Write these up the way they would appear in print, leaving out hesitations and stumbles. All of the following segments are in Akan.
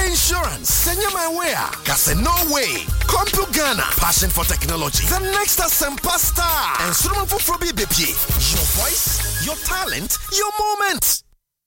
Insurance. Senya my way. Kase no way. Come to Ghana. Passion for technology. The next Asempa star. And Suruman Fufrobi BP. Your voice, your talent, your moment.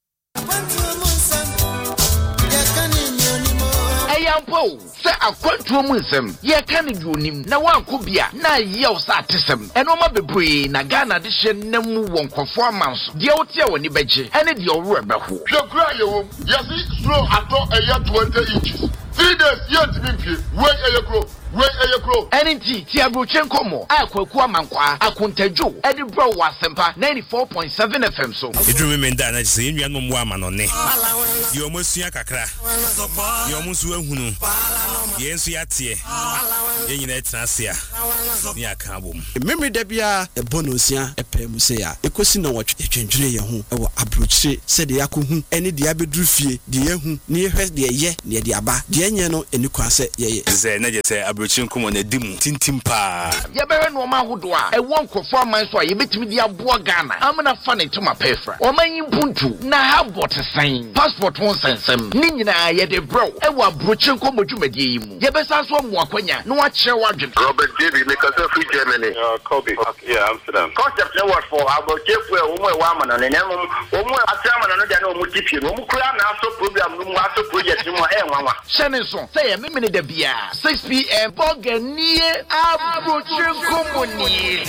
Ayampo, say a quantum ye can unim, na one kubia, na yell satism, and Oma Bebre, na Ghana edition, nemu won conformance, the Otia when you beji, and it your rubber who. The cry, yes, slow at all a year 20 inches. 3 days yet to be wait a year grow. Wait a grow. NT Tiabrochenko mo. Akwa mankwa. Akuntejo. Edinburgh Wasempa 94.7 FM so. You remember that say you no mo ama no ne. You almost ya kakra. You almost we hunu. Ye nso ya tie. Ye nyina etrasia. Ni aka bom. Memory da bia e bonosia e pɛ mu se ya. Ekosi na wɔtwe twendwere ye ho e wɔ abrochire se de yakohu ene de abeduru fie de yehu ne hwɛ de ye ne de aba. De enye no eni kwa se ye. Ze na je se Chinkumo na dimu tintimpa ye bere no ma hodo a e won kofo man so a ye betimi dia boa Ghana amna fa ne tuma pefra o man yimpuntu na ha bot sign passport won sensem ni nyina ye de bro e wa brochinko modwumadie yimu ye besa so mo akwanya no wa kire wadwen Robert David make us free Germany Kobe yeah Amsterdam concept network for abochefu e wo mo e wa amana ne nemu wo mo atrama no dia na wo mo tipie wo mo kura na aso program no mo aso project no e nwanwa shene so say ye memene da bia 6 p.m. Boganie Abrochinko Moni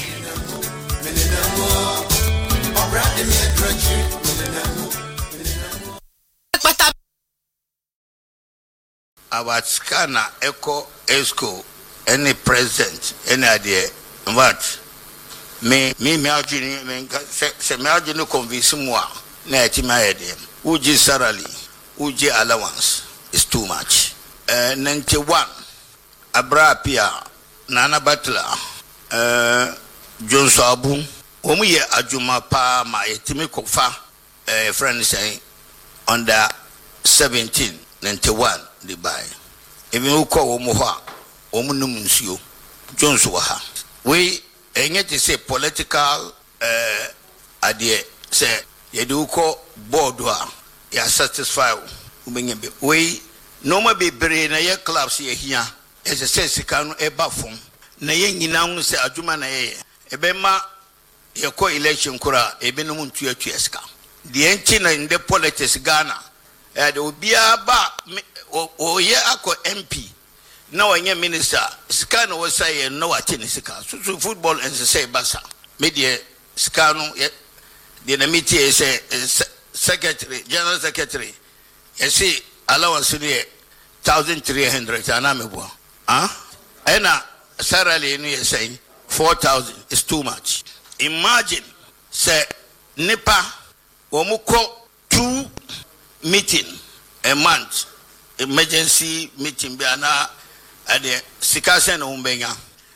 our scanner echo esco any president any idea what me imagine se me imagine convince moi na etima head uji salary uji allowance is too much 91 Abrapia Nana Butler John Sabu Omuye Ajuma pa ma etimi kofa friend saying under 17 91 the buy even who call omuha omunum nsuo Jones wa ha we enye te say political idea say ye do ko board wa ya satisfy umenye be we no ma be bere na ye clubs ye hia as a sense can eba from na ye nyina hu se adwuma na ye ebema ye ko election kura ebe no muntu atueska de enti na in the politics Ghana de obia ba o ye akọ MP na wanye minister sika no say no wache ni sika so football and say basa media sika no de na meeting say secretary general secretary you see allowance ni 1300 anamebo ena salary no you say 4000 is too much. Imagine say nipa omuko 2 meeting a month emergency meeting be ana ade sikase no umbenya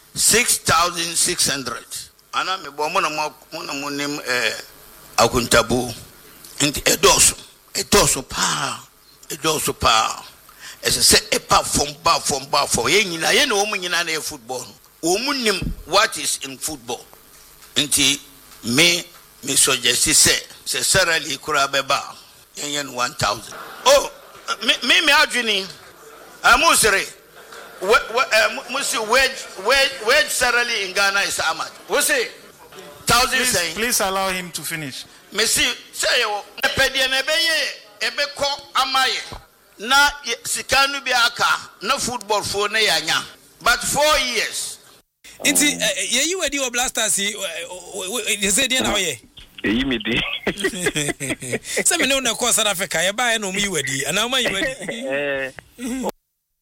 6600 ana mebo mo na nim akuntabu nti edoso pa as I say apart from bar for ye nyina ye no nyina na football nim what is in football nti me suggest say salary kura beba yen 1000 me adwini amusere musi wage salary in Ghana is how much we say 1000 saying please allow him to finish me see say yo epedie na beye ebeko amaye na sikanu bi aka na football for na yanya but 4 years inti ye wedi o blasters they say dey na oye eyi me di se me no na ko South Africa ye ba e no mu wedi ana ma yi wedi